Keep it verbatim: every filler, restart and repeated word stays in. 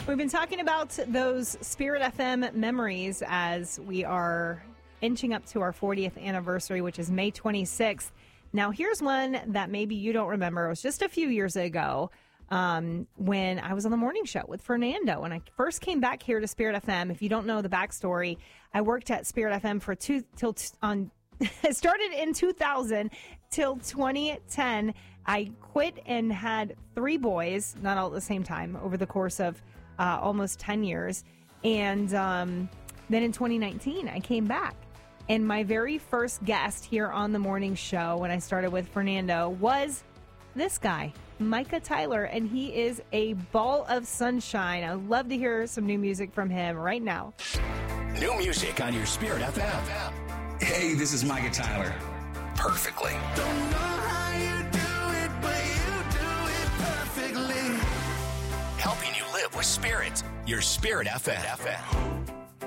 We've been talking about those Spirit F M memories as we are inching up to our fortieth anniversary, which is May twenty-sixth. Now, here's one that maybe you don't remember. It was just a few years ago um, when I was on the morning show with Fernando. When I first came back here to Spirit F M, if you don't know the backstory, I worked at Spirit F M for two till t- on. It started in two thousand till twenty ten. I quit and had three boys, not all at the same time, over the course of uh, almost ten years. And um, then in twenty nineteen, I came back. And my very first guest here on the morning show when I started with Fernando was this guy, Micah Tyler, and he is a ball of sunshine. I'd love to hear some new music from him right now. New music on your Spirit F M. Hey, this is Micah Tyler. Perfectly. Don't know how you do it, but you do it perfectly. Helping you live with Spirit. Your Spirit F M.